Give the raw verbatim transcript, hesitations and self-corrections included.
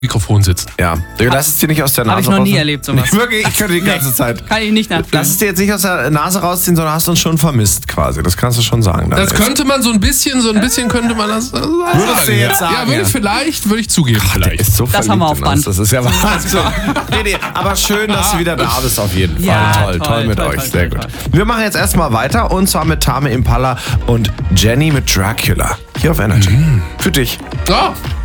Mikrofon sitzt. Ja, lass es dir nicht aus der Nase Habe ich noch raus. nie erlebt, sowas. Nicht wirklich, ich könnte die ganze Nee, Zeit. Kann ich nicht nachfühlen. Lass es dir jetzt nicht aus der Nase rausziehen, sondern hast uns schon vermisst quasi. Das kannst du schon sagen. Das könnte man so ein bisschen, so ein bisschen könnte man das sagen. Würdest du jetzt sagen? Ja, würde ich vielleicht, würde ich zugeben. Der Vielleicht. ist so Das haben wir verliebt auf in uns. Band. Das ist ja Wahnsinn. nee, nee, aber schön, dass du wieder da bist auf jeden Fall. Ja, toll, toll, toll, mit toll, euch. toll, Sehr toll, gut. Wir machen jetzt erstmal weiter und zwar mit Tame Impala und Jenny mit Dracula. Hier auf Energy. Mhm. Für dich. Oh.